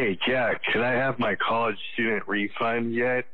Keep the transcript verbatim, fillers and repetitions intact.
Hey, Jack, can I have my college student refund yet?